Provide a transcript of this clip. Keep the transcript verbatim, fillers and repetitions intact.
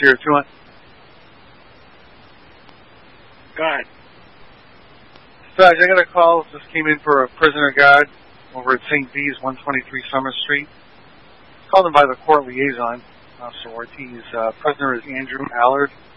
here, two one. Go ahead. Sarge, I got a call. Just came in for a prisoner guard over at Saint B's, one twenty-three Summer Street. Called him by the court liaison, Officer Ortiz. Uh, prisoner is Andrew Allard.